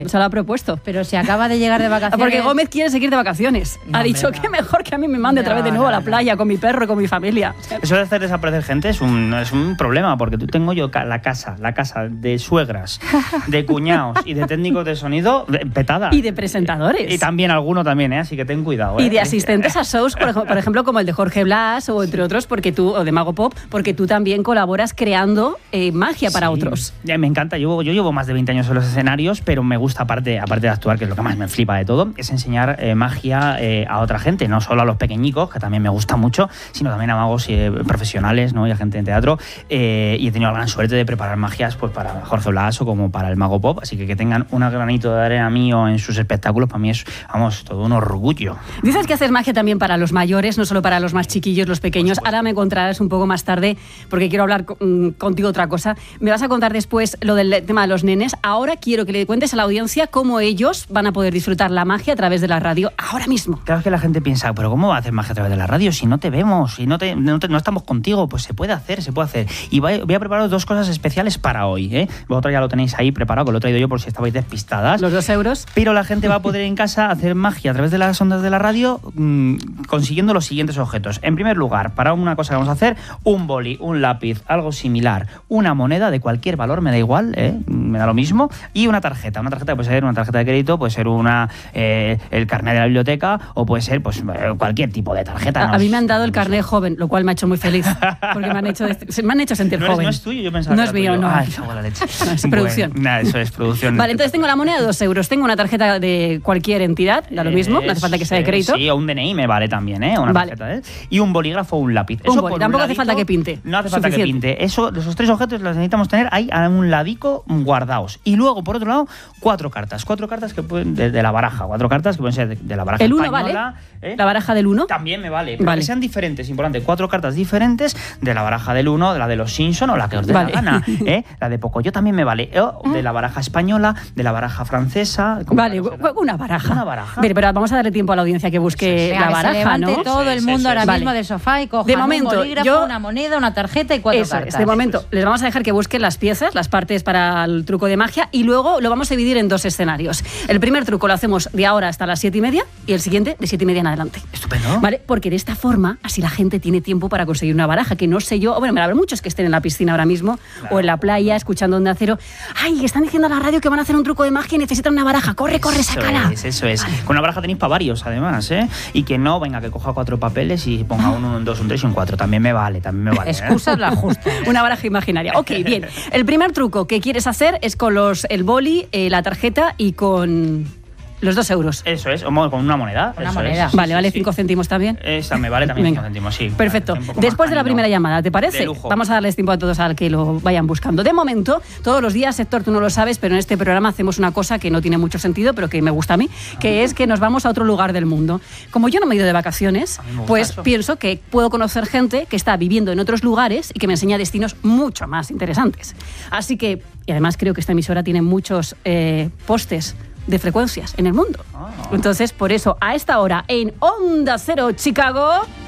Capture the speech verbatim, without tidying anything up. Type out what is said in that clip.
Se lo ha propuesto. Pero se acaba de llegar de vacaciones. Porque Gómez quiere seguir de vacaciones. No, ha dicho no. que mejor que a mí me mande No, otra vez de nuevo no, a la no. playa con mi perro y con mi familia. Eso de hacer desaparecer gente es un, es un problema, porque tú tengo yo ca- la casa, la casa de suegras, de cuñados y de técnicos de sonido de- petada. Y de presentadores. Y también alguno también, ¿eh? Así que ten cuidado. ¿eh? Y de asistentes a shows, por ejemplo, por ejemplo, como el de Jorge Blas o entre otros, porque tú, o de Mago Pop, porque tú también colaboras creando eh, magia para Sí. otros. Ya, me encanta, yo, yo llevo más de veinte años en los escenarios, pero me gusta, aparte, aparte de actuar, que es lo que más me flipa de todo, es enseñar eh, magia eh, a otra gente, no solo a los pequeñicos, que también me gusta mucho, sino también a magos eh, profesionales, ¿no? Y a gente en teatro. Eh, y he tenido la gran suerte de preparar magias pues, para Jorge Blas o como para el Mago Pop, así que que tengan un granito de arena mío en sus espectáculos, para mí es, vamos, todo un orgullo. Dices que haces magia también para los mayores, no solo para los más chiquillos, los pequeños. Ahora me encontrarás un poco más tarde, porque quiero hablar con, contigo otra cosa. Me vas a contar después lo del tema de los nenes. Ahora quiero que le cuentes a la audiencia cómo ellos van a poder disfrutar la magia a través de la radio ahora mismo. Claro que la gente piensa, pero ¿cómo va a hacer magia a través de la radio si no te vemos, si no, te, no, te, no estamos contigo? Pues se puede hacer, se puede hacer. Y voy, voy a preparar dos cosas especiales para hoy, ¿eh? Vosotros ya lo tenéis ahí preparado, que lo he traído yo por si estabais despistadas. Los dos euros. Pero la gente va a poder en casa hacer magia a través de las ondas de la radio mmm, consiguiendo los siguientes objetos. En primer lugar, para una cosa que vamos a hacer, un boli, un lápiz, algo similar, una moneda de cualquier valor, me da igual, ¿eh? Me da lo mismo, y una tarjeta. Una tarjeta puede ser una tarjeta de crédito, puede ser una eh, el carnet de la biblioteca o puede ser pues cualquier tipo de tarjeta. A, ¿no? a mí me han dado el carnet joven, lo cual me ha hecho muy feliz, porque me han hecho, me han hecho sentir ¿No, eres, joven. ¿No es tuyo? Yo pensaba No que es era mío, tuyo. no. Ay, cago en la leche. No, es Bueno, producción. nada, eso es producción. Vale, entonces tengo la moneda de dos euros, tengo una tarjeta de cualquier entidad, da lo mismo, no hace falta que sea de crédito. Sí, o un D N I me vale también, ¿eh? Una Vale. tarjeta, ¿eh? Y un bolígrafo o un lápiz. Un Eso boli, por tampoco un hace falta que pinte. No hace falta Suficiente. que pinte. Eso, esos tres objetos los necesitamos tener ahí a un ladico guardados. Y luego, por otro lado, cuatro cartas. Cuatro cartas que pueden, de, de la baraja. Cuatro cartas que pueden ser de, de la baraja ¿El uno española. vale? ¿eh? ¿La baraja del uno? También me vale. Pero Vale. que sean diferentes, importante. Cuatro cartas diferentes de la baraja del uno, de la de los Simpson o la que os dé Vale. la gana. ¿eh? La de Pocoyo también me vale. O de la baraja española, de la baraja francesa. ¿cómo Vale, será? una baraja. Una baraja. Pero, pero vamos a darle tiempo a la audiencia que busque Venga, la que se baraja, levante ¿no? todo el Sí, mundo sí, ahora sí. mismo Vale. del sofá y cojan De momento, un bolígrafo, yo- una moneda, una tarjeta y cuatro Eso es, cartas. de momento les vamos a dejar que busquen las piezas, las partes para el truco de magia y luego lo vamos a dividir en dos escenarios. El primer truco lo hacemos de ahora hasta las siete y media y el siguiente de siete y media en adelante. Estupendo. ¿Vale? Porque de esta forma así la gente tiene tiempo para conseguir una baraja, que no sé yo, bueno, me habrá muchos que estén en la piscina ahora mismo Claro. o en la playa escuchando Onda Cero. Ay, están diciendo a la radio que van a hacer un truco de magia y necesitan una baraja. Corre, corre, Eso sácala. es, eso es. Con una baraja tenéis para varios, además, ¿eh? Y que no, venga, que coja cuatro papeles y ponga uno, un dos, un tres y un cuatro. También me vale, también me vale. ¿eh? Excusas las justas. Una baraja imaginaria. Ok, bien. El primer truco que quieres hacer es con los, el boli, eh, la tarjeta y con los dos euros. Eso es, o mo- con una moneda. Una eso moneda. es. Sí, Vale, sí, vale, sí. cinco céntimos también. Esa me vale también Venga. cinco céntimos, sí. Perfecto. Vale, un poco Después más de la canino. primera llamada, ¿te parece? De lujo. Vamos a darles tiempo a todos a que lo vayan buscando. De momento, todos los días, Héctor, tú no lo sabes, pero en este programa hacemos una cosa que no tiene mucho sentido, pero que me gusta a mí, que es que nos vamos a otro lugar del mundo. Como yo no me he ido de vacaciones, A mí me gusta pues eso. pienso que puedo conocer gente que está viviendo en otros lugares y que me enseña destinos mucho más interesantes. Así que, y además creo que esta emisora tiene muchos eh, postes de frecuencias en el mundo. Ah. Entonces, por eso, a esta hora, en Onda Cero Chicago...